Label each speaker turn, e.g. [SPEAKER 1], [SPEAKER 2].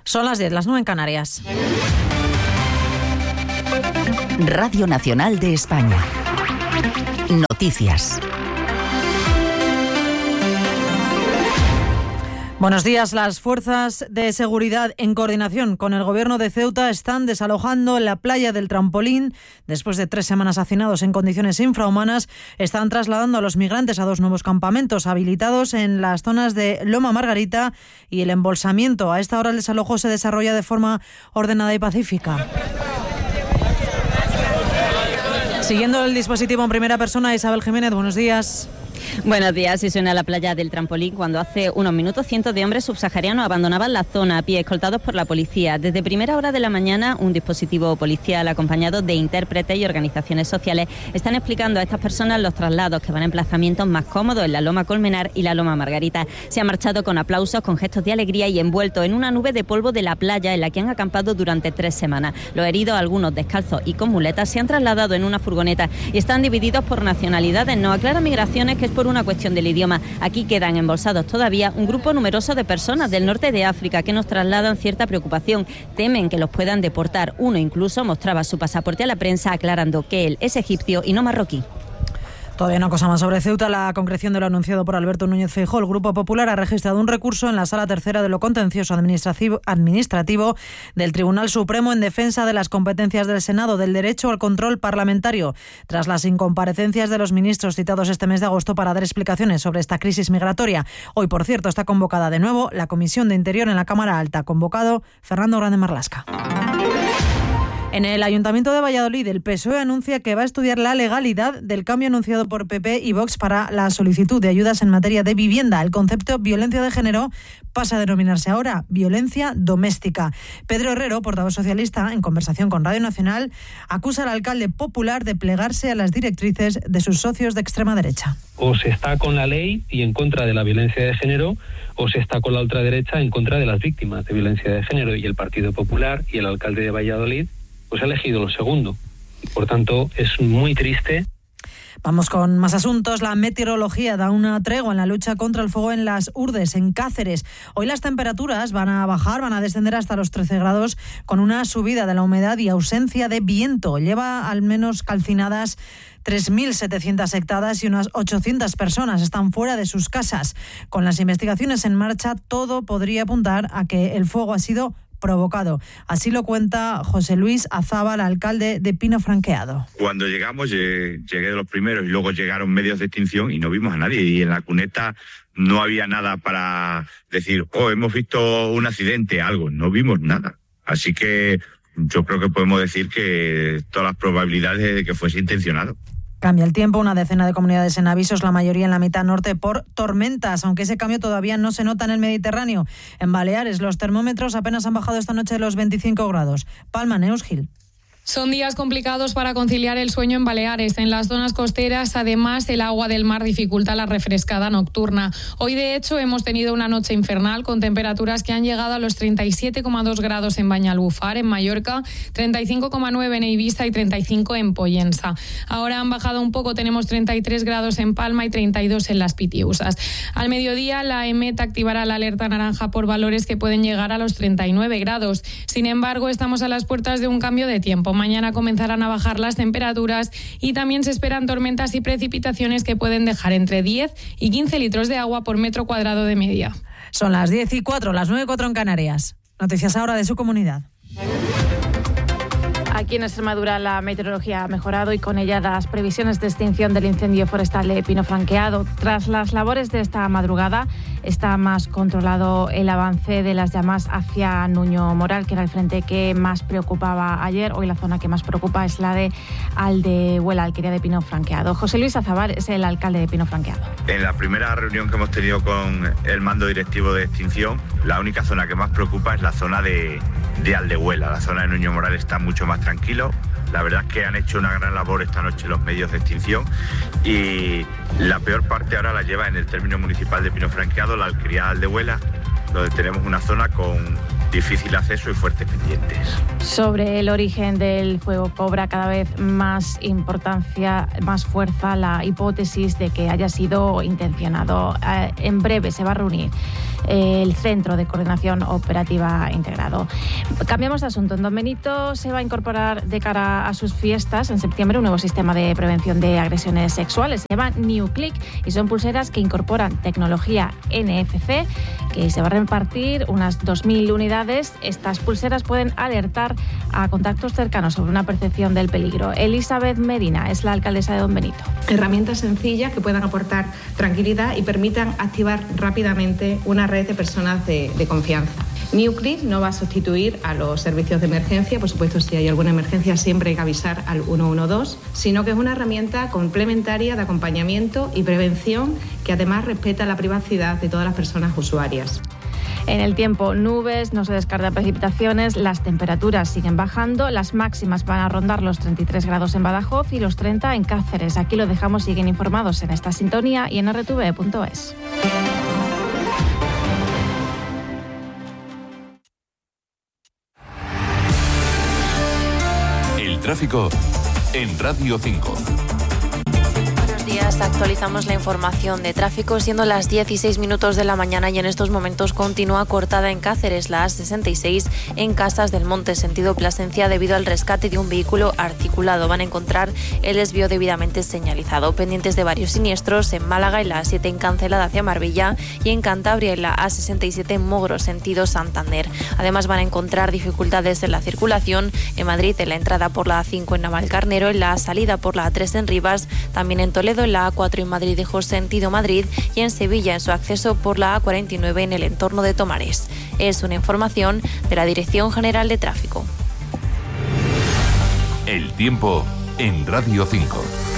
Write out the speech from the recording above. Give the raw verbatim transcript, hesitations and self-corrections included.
[SPEAKER 1] Son las diez, las nueve en Canarias.
[SPEAKER 2] Radio Nacional de España. Noticias.
[SPEAKER 1] Buenos días. Las fuerzas de seguridad, en coordinación con el gobierno de Ceuta, están desalojando la playa del Trampolín. Después de tres semanas hacinados en condiciones infrahumanas, están trasladando a los migrantes a dos nuevos campamentos habilitados en las zonas de Loma Margarita y el Embolsamiento. A esta hora el desalojo se desarrolla de forma ordenada y pacífica. Siguiendo el dispositivo en primera persona, Isabel Jiménez, buenos días.
[SPEAKER 3] Buenos días. Y suena la playa del Trampolín cuando hace unos minutos cientos de hombres subsaharianos abandonaban la zona a pie, escoltados por la policía. Desde primera hora de la mañana, un dispositivo policial acompañado de intérpretes y organizaciones sociales están explicando a estas personas los traslados que van a emplazamientos más cómodos en la Loma Colmenar y la Loma Margarita. Se han marchado con aplausos, con gestos de alegría y envueltos en una nube de polvo de la playa en la que han acampado durante tres semanas. Los heridos, algunos descalzos y con muletas, se han trasladado en una furgoneta y están divididos por nacionalidades. No aclara Migraciones que es por una cuestión del idioma. Aquí quedan embolsados todavía un grupo numeroso de personas del norte de África que nos trasladan cierta preocupación. Temen que los puedan deportar. Uno incluso mostraba su pasaporte a la prensa aclarando que él es egipcio y no marroquí.
[SPEAKER 1] Todavía una cosa más sobre Ceuta. La concreción de lo anunciado por Alberto Núñez Feijóo. El Grupo Popular ha registrado un recurso en la Sala Tercera de lo Contencioso Administrativo, administrativo del Tribunal Supremo en defensa de las competencias del Senado, del derecho al control parlamentario. Tras las incomparecencias de los ministros citados este mes de agosto para dar explicaciones sobre esta crisis migratoria. Hoy, por cierto, está convocada de nuevo la Comisión de Interior en la Cámara Alta. Convocado Fernando Grande Marlasca. En el Ayuntamiento de Valladolid, el P S O E anuncia que va a estudiar la legalidad del cambio anunciado por P P y Vox para la solicitud de ayudas en materia de vivienda. El concepto violencia de género pasa a denominarse ahora violencia doméstica. Pedro Herrero, portavoz socialista, en conversación con Radio Nacional, acusa al alcalde popular de plegarse a las directrices de sus socios de extrema derecha.
[SPEAKER 4] O se está con la ley y en contra de la violencia de género, o se está con la ultraderecha en contra de las víctimas de violencia de género. Y el Partido Popular y el alcalde de Valladolid pues ha elegido lo segundo. Por tanto, es muy triste.
[SPEAKER 1] Vamos con más asuntos. La meteorología da una tregua en la lucha contra el fuego en las Urdes, en Cáceres. Hoy las temperaturas van a bajar, van a descender hasta los trece grados, con una subida de la humedad y ausencia de viento. Lleva al menos calcinadas tres mil setecientas hectáreas y unas ochocientas personas están fuera de sus casas. Con las investigaciones en marcha, todo podría apuntar a que el fuego ha sido provocado. Así lo cuenta José Luis Azábal, alcalde de Pino Franqueado.
[SPEAKER 5] Cuando llegamos, llegué de los primeros y luego llegaron medios de extinción y no vimos a nadie. Y en la cuneta no había nada para decir, oh, hemos visto un accidente, algo. No vimos nada. Así que yo creo que podemos decir que todas las probabilidades de que fuese intencionado.
[SPEAKER 1] Cambia el tiempo, una decena de comunidades en avisos, la mayoría en la mitad norte por tormentas, aunque ese cambio todavía no se nota en el Mediterráneo. En Baleares los termómetros apenas han bajado esta noche de los veinticinco grados. Palma, Neus Gil.
[SPEAKER 6] Son días complicados para conciliar el sueño en Baleares. En las zonas costeras, además, el agua del mar dificulta la refrescada nocturna. Hoy, de hecho, hemos tenido una noche infernal con temperaturas que han llegado a los treinta y siete coma dos grados en Banyalbufar, en Mallorca, treinta y cinco coma nueve en Eivissa y treinta y cinco en Pollensa. Ahora han bajado un poco, tenemos treinta y tres grados en Palma y treinta y dos en Las Pitiusas. Al mediodía, la EMET activará la alerta naranja por valores que pueden llegar a los treinta y nueve grados. Sin embargo, estamos a las puertas de un cambio de tiempo. Mañana comenzarán a bajar las temperaturas y también se esperan tormentas y precipitaciones que pueden dejar entre diez y quince litros de agua por metro cuadrado de media.
[SPEAKER 1] Son las diez y cuatro, las nueve y cuatro en Canarias. Noticias ahora de su comunidad.
[SPEAKER 7] Aquí en Extremadura la meteorología ha mejorado y con ella las previsiones de extinción del incendio forestal de Pino Franqueado. Tras las labores de esta madrugada está más controlado el avance de las llamas hacia Nuño Moral, que era el frente que más preocupaba ayer. Hoy la zona que más preocupa es la de Aldehuela, alquería de Pino Franqueado. José Luis Azábal es el alcalde de Pino Franqueado.
[SPEAKER 5] En la primera reunión que hemos tenido con el mando directivo de extinción, la única zona que más preocupa es la zona de, de Aldehuela. La zona de Nuño Moral está mucho más tranquilo. La verdad es que han hecho una gran labor esta noche los medios de extinción y la peor parte ahora la lleva en el término municipal de Pino Franqueado, la alquería Aldehuela, donde tenemos una zona con difícil acceso y fuertes pendientes.
[SPEAKER 7] Sobre el origen del fuego cobra cada vez más importancia, más fuerza la hipótesis de que haya sido intencionado. Eh, en breve se va a reunir eh, el Centro de Coordinación Operativa Integrado. Cambiamos de asunto. En Don Benito se va a incorporar de cara a sus fiestas en septiembre un nuevo sistema de prevención de agresiones sexuales. Se llama NewClick y son pulseras que incorporan tecnología N F C, que se va a repartir unas dos mil unidades. Estas pulseras pueden alertar a contactos cercanos sobre una percepción del peligro. Elizabeth Medina es la alcaldesa de Don Benito.
[SPEAKER 8] Herramientas sencillas que puedan aportar tranquilidad y permitan activar rápidamente una red de personas de, de confianza. NewClick no va a sustituir a los servicios de emergencia, por supuesto si hay alguna emergencia siempre hay que avisar al uno uno dos, sino que es una herramienta complementaria de acompañamiento y prevención que además respeta la privacidad de todas las personas usuarias.
[SPEAKER 7] En el tiempo, nubes, no se descartan precipitaciones, las temperaturas siguen bajando, las máximas van a rondar los treinta y tres grados en Badajoz y los treinta en Cáceres. Aquí lo dejamos, siguen informados en esta sintonía y en erre te ve punto es.
[SPEAKER 9] El tráfico en Radio cinco.
[SPEAKER 10] Actualizamos la información de tráfico siendo las dieciséis minutos de la mañana y en estos momentos continúa cortada en Cáceres la A sesenta y seis en Casas del Monte, sentido Plasencia, debido al rescate de un vehículo articulado. Van a encontrar el desvío debidamente señalizado. Pendientes de varios siniestros en Málaga en la A siete en Cancelada hacia Marbella y en Cantabria en la A sesenta y siete en Mogro, sentido Santander. Además van a encontrar dificultades en la circulación en Madrid en la entrada por la A cinco en Navalcarnero, en la salida por la A tres en Rivas, también en Toledo en la A cuatro en Madrid-Dejos sentido Madrid y en Sevilla en su acceso por la A cuarenta y nueve en el entorno de Tomares. Es una información de la Dirección General de Tráfico.
[SPEAKER 9] El tiempo en Radio cinco.